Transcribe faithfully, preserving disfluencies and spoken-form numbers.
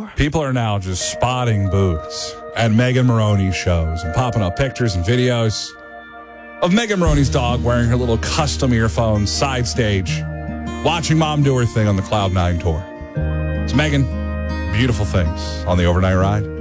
tour. People are now just spotting booths at Megan Maroney's shows and popping up pictures and videos of Megan Maroney's dog wearing her little custom earphones side stage, watching mom do her thing on the Cloud Nine tour. It's Megan, beautiful things on the overnight ride.